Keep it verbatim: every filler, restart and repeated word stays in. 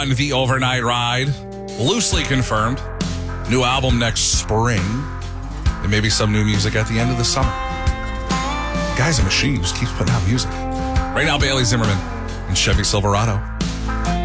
On the Overnight Ride, loosely confirmed. New album next spring. And maybe some new music at the end of the summer. Guy's a machine. Just keeps putting out music. Right now, Bailey Zimmerman and Chevy Silverado.